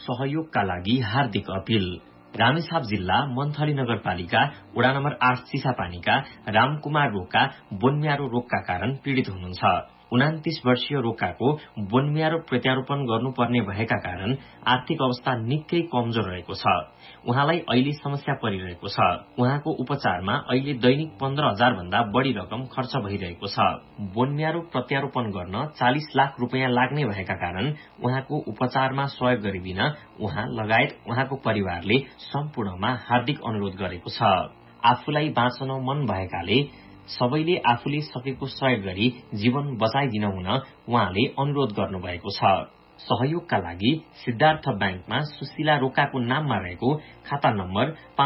सहयोगका लागि हार्दिक अपील। रामेछाप जिल्ला मन्थली नगरपालिका वडा नम्बर 8 चिसापानीका रामकुमार रोका बोनम्यारो रोगका कारण पीड़ित हुनुहुन्छ। 29 वर्षीय रोकाको बोनम्यारो प्रत्यारोपण गर्नुपर्ने भएका कारण आर्थिक अवस्था निकै कमजोर रहेको छ। उहाँलाई अहिले समस्या परिरहेको छ। उहाँको उपचारमा अहिले दैनिक 15,000 भन्दा बढ़ी रकम खर्च भइरहेको छ। बोनम्यारो प्रत्यारोपण गर्न 40 लाख रुपियाँ लाग्ने भएका कारण उहाँको उपचारमा सहयोग गरिदिन उहाँ लगायत उहाँको परिवारले सम्पूर्णमा हार्दिक अनुरोध गरेको छ। आफूलाई बाँच्न मन भएकाले सबैले आफूले सकेको सहयोग गरी जीवन बचाइदिन हुन उहाँले अनुरोध गर्नुभएको छ। सहयोगका लागि सिद्धार्थ ब्याङ्कमा सुशीला रोकाको नाममा रहेको खाता नम्बर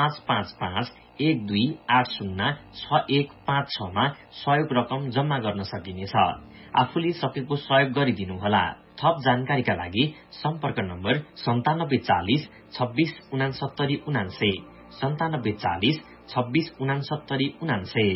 55512806156 मा सहयोग रकम जम्मा गर्न सकिनेछ। आफूले सकेको सहयोग गरिदिनुहोला। थप जानकारीका लागि सम्पर्क नम्बर 9740 26 69 99 9740 26 69 99।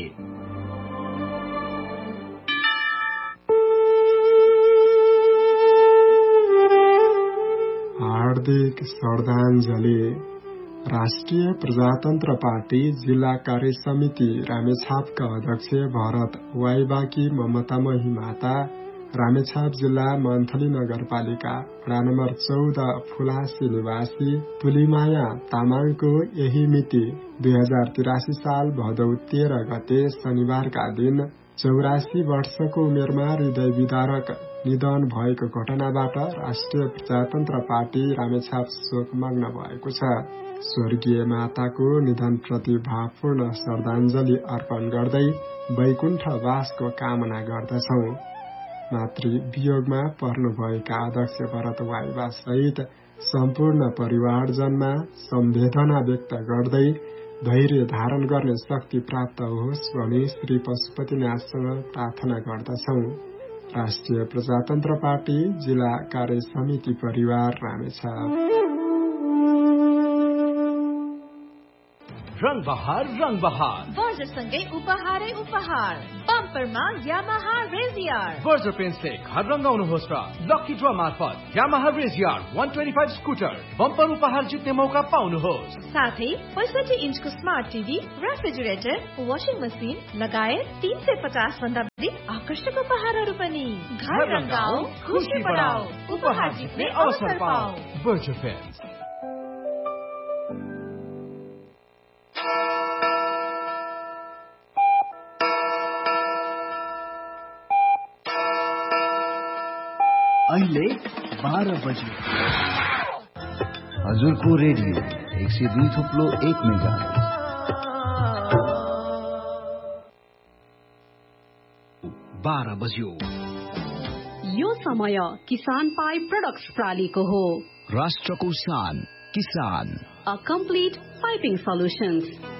हार्दिक श्रद्धाञ्जली। राष्ट्रिय प्रजातन्त्र पार्टी जिल्ला कार्य समिति रामेछापका अध्यक्ष भरत वाइबाकी ममता महिमाता रामेछाप जिल्ला मन्थली नगरपालिका वडा नम्बर 14 फुलासी निवासी तुलिमाया तामाङको यही मिति 2083 साल भदौ 13 गते शनिबारका दिन 84 वर्षको उमेरमा हृदय विदारक निधन भएको घटनाबाट राष्ट्रिय प्रजातन्त्र पार्टी रामेछाप शोकमग्न भएको छ। स्वर्गीय माताको निधनप्रति भावपूर्ण श्रद्धाञ्जली अर्पण गर्दै वैकुण्ठवासको कामना गर्दछौं। मातृ वियोगमा पर्नुभएका अध्यक्ष भरत वाइबा सहित सम्पूर्ण परिवारजनमा सम्वेदना व्यक्त गर्दै धैर्य धारण गर्ने शक्ति प्राप्त होस् भनी श्री पशुपतिनाथसँग प्रार्थना गर्दछौं। राष्ट्रिय प्रजातन्त्र पार्टी जिल्ला कार्य समिति परिवार रामेछाप। रंग बहार वर्जसँगै उपहारै उपहार। बम्परमा यामाहा रेजियर। वर्ज पेन्टले घर रंगाउनुहोस् र लकी ड्र मार्फत यामाहा रेजियर 125 स्कुटर बम्पर उपहार जित्ने मौका पाउनुहोस्। साथै 65 इन्चको smart TV, refrigerator, washing machine लगायत 350 भन्दा बढी आकर्षक उपहारहरू पनि। घर रंगाऊ, खुशी बढाऊ, उपहार जित्ने अवसर पाऊ। वर्ज पेन्ट। अहिले 12 बजे हजुरको रेडियो 102.1 मेगाहर्ज। बज्यो। यो समय किसान पाइप प्रोडक्ट्स प्रालीको हो। राष्ट्रको शान किसान। A complete piping solutions.